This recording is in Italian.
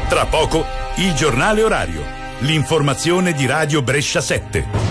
Tra poco, il giornale orario. L'informazione di Radio Brescia 7.